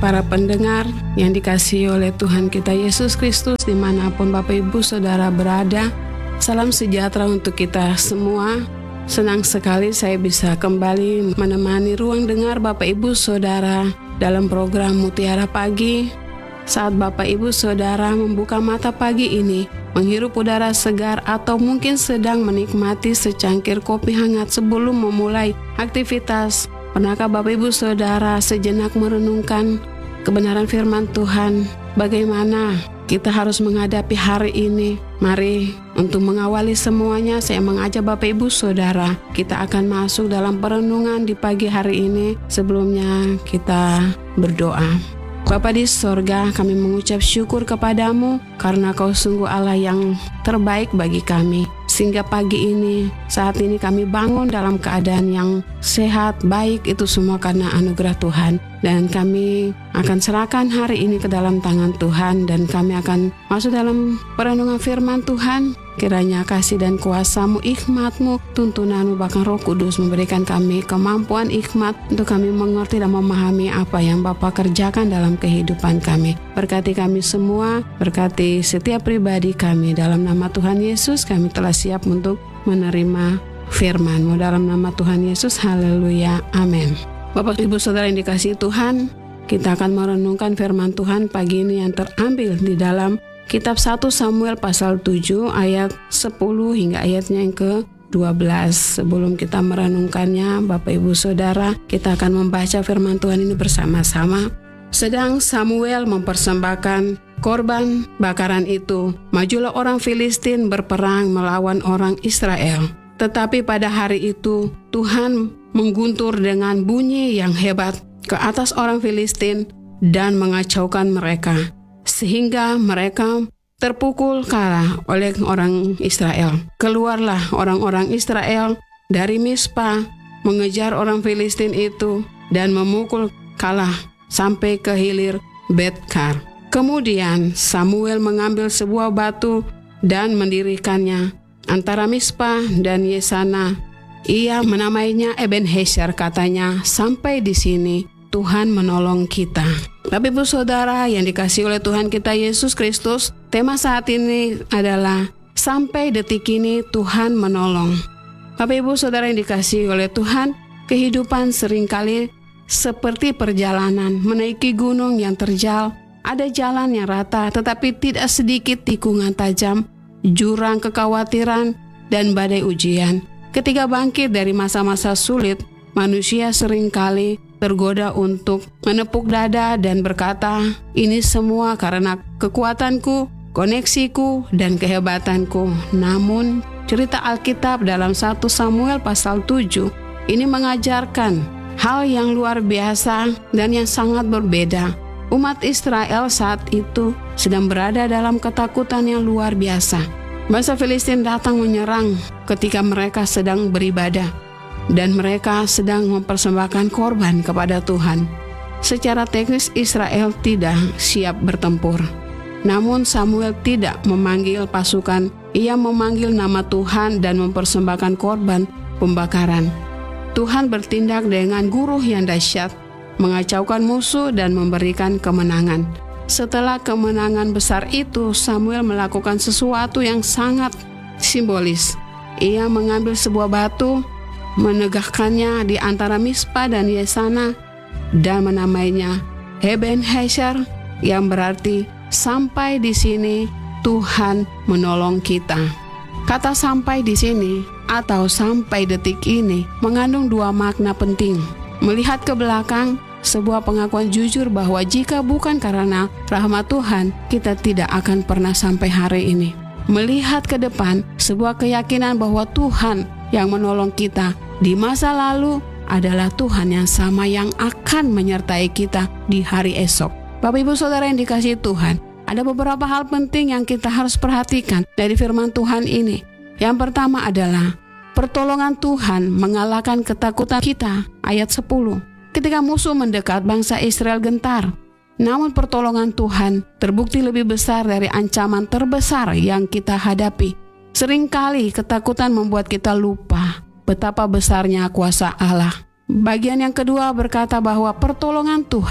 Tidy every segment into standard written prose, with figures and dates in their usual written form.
para pendengar yang dikasihi oleh Tuhan kita Yesus Kristus dimanapun Bapak Ibu Saudara berada. Salam sejahtera untuk kita semua. Senang sekali saya bisa kembali menemani ruang dengar Bapak Ibu Saudara dalam program Mutiara Pagi. Saat Bapak Ibu Saudara membuka mata pagi ini, menghirup udara segar atau mungkin sedang menikmati secangkir kopi hangat sebelum memulai aktivitas, pernahkah Bapak Ibu Saudara sejenak merenungkan kebenaran firman Tuhan? Bagaimana kita harus menghadapi hari ini? Mari untuk mengawali semuanya, saya mengajak Bapak Ibu Saudara, kita akan masuk dalam perenungan di pagi hari ini. Sebelumnya kita berdoa. Bapa di sorga, kami mengucap syukur kepadamu karena kau sungguh Allah yang terbaik bagi kami. Sehingga pagi ini, saat ini kami bangun dalam keadaan yang sehat, baik, itu semua karena anugerah Tuhan. Dan kami akan serahkan hari ini ke dalam tangan Tuhan, dan kami akan masuk dalam perenungan firman Tuhan. Kiranya kasih dan kuasa-Mu, hikmat-Mu, tuntunan-Mu, bahkan Roh Kudus memberikan kami kemampuan hikmat untuk kami mengerti dan memahami apa yang Bapa kerjakan dalam kehidupan kami. Berkati kami semua, berkati setiap pribadi kami. Dalam nama Tuhan Yesus kami telah siap untuk menerima firman-Mu. Dalam nama Tuhan Yesus, haleluya, amin. Bapak Ibu Saudara yang dikasihi Tuhan, kita akan merenungkan firman Tuhan pagi ini yang terambil di dalam Kitab 1 Samuel pasal 7 ayat 10 hingga ayatnya yang ke-12. Sebelum kita merenungkannya, Bapak Ibu Saudara, kita akan membaca firman Tuhan ini bersama-sama. Sedang Samuel mempersembahkan korban bakaran itu, majulah orang Filistin berperang melawan orang Israel. Tetapi pada hari itu, Tuhan mengguntur dengan bunyi yang hebat ke atas orang Filistin dan mengacaukan mereka, sehingga mereka terpukul kalah oleh orang Israel. Keluarlah orang-orang Israel dari Mispa, mengejar orang Filistin itu dan memukul kalah sampai ke hilir Betkar. Kemudian Samuel mengambil sebuah batu dan mendirikannya antara Mispa dan Yesana. Ia menamainya Ebenezer, katanya, sampai di sini Tuhan menolong kita. Bapak Ibu Saudara yang dikasihi oleh Tuhan kita Yesus Kristus, tema saat ini adalah sampai detik ini Tuhan menolong. Bapak Ibu Saudara yang dikasihi oleh Tuhan, kehidupan seringkali seperti perjalanan menaiki gunung yang terjal. Ada jalan yang rata, tetapi tidak sedikit tikungan tajam, jurang kekhawatiran, dan badai ujian. Ketika bangkit dari masa-masa sulit, manusia seringkali tergoda untuk menepuk dada dan berkata, ini semua karena kekuatanku, koneksiku, dan kehebatanku. Namun, cerita Alkitab dalam 1 Samuel pasal 7 ini mengajarkan hal yang luar biasa dan yang sangat berbeda. Umat Israel saat itu sedang berada dalam ketakutan yang luar biasa. Bangsa Filistin datang menyerang ketika mereka sedang beribadah, dan mereka sedang mempersembahkan korban kepada Tuhan. Secara teknis Israel tidak siap bertempur. Namun Samuel tidak memanggil pasukan, ia memanggil nama Tuhan dan mempersembahkan korban pembakaran. Tuhan bertindak dengan guruh yang dahsyat, mengacaukan musuh dan memberikan kemenangan. Setelah kemenangan besar itu, Samuel melakukan sesuatu yang sangat simbolis. Ia mengambil sebuah batu, menegakkannya di antara Mispa dan Yesana, dan menamainya Ebenezer, yang berarti sampai di sini Tuhan menolong kita. Kata sampai di sini atau sampai detik ini mengandung dua makna penting. Melihat ke belakang, sebuah pengakuan jujur bahwa jika bukan karena rahmat Tuhan, kita tidak akan pernah sampai hari ini. Melihat ke depan, sebuah keyakinan bahwa Tuhan yang menolong kita di masa lalu adalah Tuhan yang sama yang akan menyertai kita di hari esok. Bapak Ibu Saudara yang dikasihi Tuhan, ada beberapa hal penting yang kita harus perhatikan dari firman Tuhan ini. Yang pertama adalah pertolongan Tuhan mengalahkan ketakutan kita. Ayat 10. Ketika musuh mendekat, bangsa Israel gentar. Namun pertolongan Tuhan terbukti lebih besar dari ancaman terbesar yang kita hadapi. Seringkali ketakutan membuat kita lupa betapa besarnya kuasa Allah. Bagian yang kedua berkata bahwa pertolongan Tuhan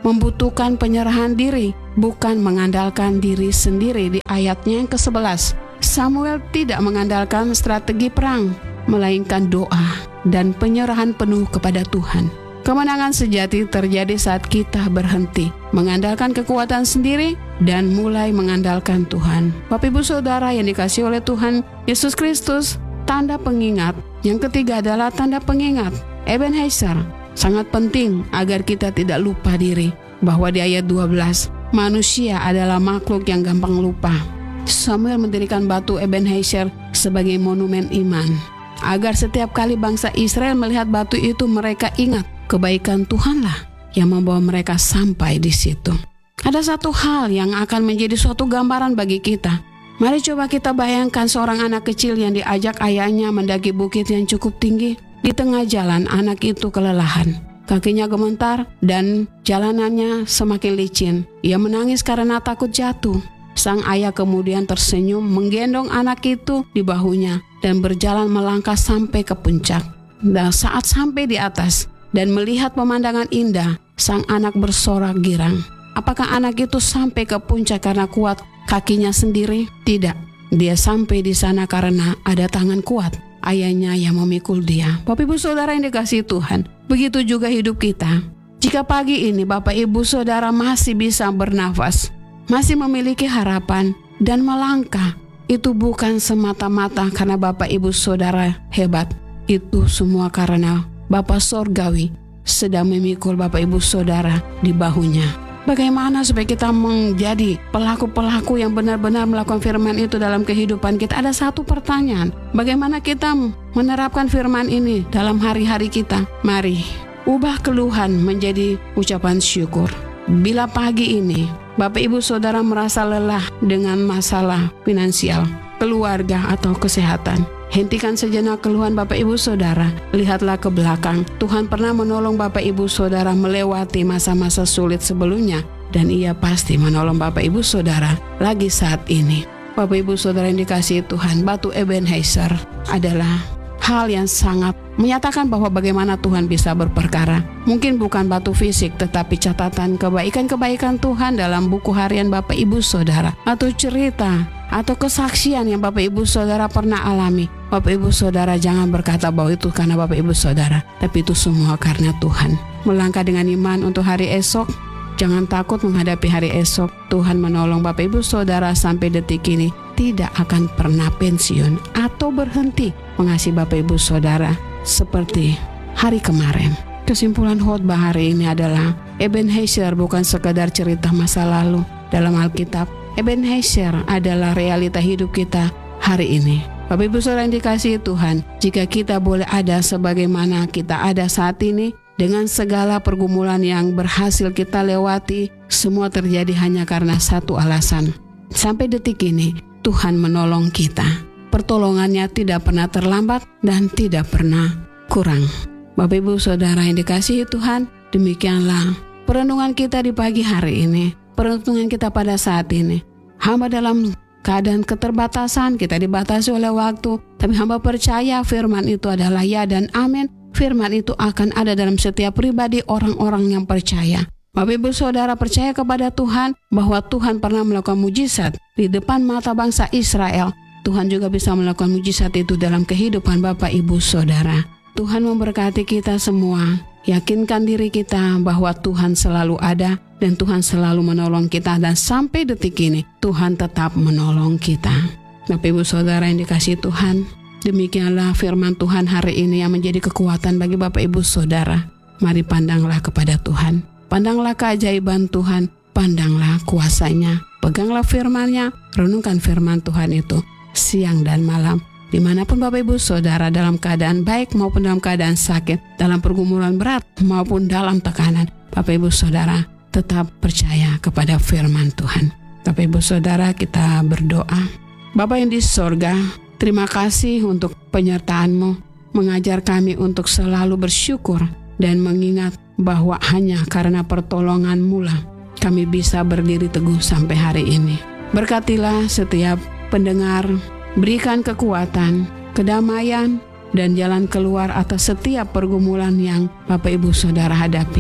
membutuhkan penyerahan diri, bukan mengandalkan diri sendiri. Di ayatnya yang ke-11, Samuel tidak mengandalkan strategi perang, melainkan doa dan penyerahan penuh kepada Tuhan. Kemenangan sejati terjadi saat kita berhenti mengandalkan kekuatan sendiri dan mulai mengandalkan Tuhan. Bapak Ibu Saudara yang dikasihi oleh Tuhan Yesus Kristus, tanda pengingat yang ketiga adalah tanda pengingat Ebenezer. Sangat penting agar kita tidak lupa diri bahwa di ayat 12, manusia adalah makhluk yang gampang lupa. Samuel mendirikan batu Ebenezer sebagai monumen iman, agar setiap kali bangsa Israel melihat batu itu mereka ingat kebaikan Tuhanlah yang membawa mereka sampai di situ. Ada satu hal yang akan menjadi suatu gambaran bagi kita. Mari coba kita bayangkan seorang anak kecil yang diajak ayahnya mendaki bukit yang cukup tinggi. Di tengah jalan anak itu kelelahan, kakinya gemetar dan jalanannya semakin licin. Ia menangis karena takut jatuh. Sang ayah kemudian tersenyum menggendong anak itu di bahunya dan berjalan melangkah sampai ke puncak. Dan saat sampai di atas dan melihat pemandangan indah, sang anak bersorak girang. Apakah anak itu sampai ke puncak karena kuat kakinya sendiri? Tidak. Dia sampai di sana karena ada tangan kuat ayahnya yang memikul dia. Bapak Ibu Saudara yang dikasihi Tuhan, begitu juga hidup kita. Jika pagi ini Bapak Ibu Saudara masih bisa bernafas, masih memiliki harapan dan melangkah, itu bukan semata-mata karena Bapak Ibu Saudara hebat. Itu semua karena Bapa Sorgawi sedang memikul Bapak Ibu Saudara di bahunya. Bagaimana supaya kita menjadi pelaku-pelaku yang benar-benar melakukan firman itu dalam kehidupan kita? Ada satu pertanyaan, bagaimana kita menerapkan firman ini dalam hari-hari kita? Mari, ubah keluhan menjadi ucapan syukur. Bila pagi ini Bapak Ibu Saudara merasa lelah dengan masalah finansial, keluarga atau kesehatan, hentikan sejenak keluhan Bapak Ibu Saudara. Lihatlah ke belakang. Tuhan pernah menolong Bapak Ibu Saudara melewati masa-masa sulit sebelumnya, dan Ia pasti menolong Bapak Ibu Saudara lagi saat ini. Bapak Ibu Saudara yang dikasihi Tuhan, batu Ebenezer adalah hal yang sangat menyatakan bahwa bagaimana Tuhan bisa berperkara. Mungkin bukan batu fisik, tetapi catatan kebaikan-kebaikan Tuhan dalam buku harian Bapak Ibu Saudara, atau cerita atau kesaksian yang Bapak Ibu Saudara pernah alami. Bapak Ibu Saudara jangan berkata bahwa itu karena Bapak Ibu Saudara, tapi itu semua karena Tuhan. Melangkah dengan iman untuk hari esok. Jangan takut menghadapi hari esok. Tuhan menolong Bapak Ibu Saudara sampai detik ini, tidak akan pernah pensiun atau berhenti mengasihi Bapak Ibu Saudara seperti hari kemarin. Kesimpulan khotbah hari ini adalah Ebenezer bukan sekadar cerita masa lalu. Dalam Alkitab, Ebenezer adalah realita hidup kita hari ini. Bapak Ibu Saudara yang dikasihi Tuhan, jika kita boleh ada sebagaimana kita ada saat ini, dengan segala pergumulan yang berhasil kita lewati, semua terjadi hanya karena satu alasan. Sampai detik ini, Tuhan menolong kita. Pertolongannya tidak pernah terlambat dan tidak pernah kurang. Bapak Ibu Saudara yang dikasihi Tuhan, demikianlah perenungan kita di pagi hari ini. Perenungan kita pada saat ini. Hamba dalam keadaan keterbatasan, kita dibatasi oleh waktu, tapi hamba percaya firman itu adalah ya dan amin. Firman itu akan ada dalam setiap pribadi orang-orang yang percaya. Bapak Ibu Saudara percaya kepada Tuhan bahwa Tuhan pernah melakukan mujizat di depan mata bangsa Israel. Tuhan juga bisa melakukan mujizat itu dalam kehidupan Bapak Ibu Saudara. Tuhan memberkati kita semua. Yakinkan diri kita bahwa Tuhan selalu ada dan Tuhan selalu menolong kita, dan sampai detik ini Tuhan tetap menolong kita. Bapak Ibu Saudara yang dikasihi Tuhan, demikianlah firman Tuhan hari ini yang menjadi kekuatan bagi Bapak Ibu Saudara. Mari pandanglah kepada Tuhan. Pandanglah keajaiban Tuhan. Pandanglah kuasanya. Peganglah firman-Nya. Renungkan firman Tuhan itu siang dan malam. Dimanapun Bapak Ibu Saudara dalam keadaan baik maupun dalam keadaan sakit, dalam pergumulan berat maupun dalam tekanan, Bapak Ibu Saudara tetap percaya kepada firman Tuhan. Bapak Ibu Saudara, kita berdoa. Bapa yang di sorga, terima kasih untuk penyertaan-Mu, mengajar kami untuk selalu bersyukur dan mengingat bahwa hanya karena pertolongan-Mu lah kami bisa berdiri teguh sampai hari ini. Berkatilah setiap pendengar, berikan kekuatan, kedamaian, dan jalan keluar atas setiap pergumulan yang Bapak Ibu Saudara hadapi.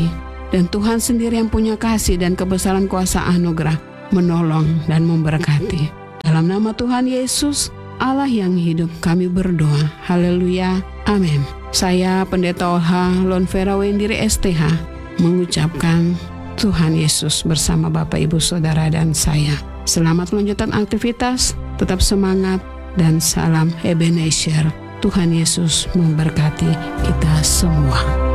Dan Tuhan sendiri yang punya kasih dan kebesaran kuasa anugerah menolong dan memberkati. Dalam nama Tuhan Yesus, Allah yang hidup, kami berdoa. Haleluya. Amin. Saya Pendeta Olha Lonvera Wendiri STH mengucapkan Tuhan Yesus bersama Bapak, Ibu, Saudara, dan saya. Selamat melanjutkan aktivitas, tetap semangat, dan salam Ebenezer. Tuhan Yesus memberkati kita semua.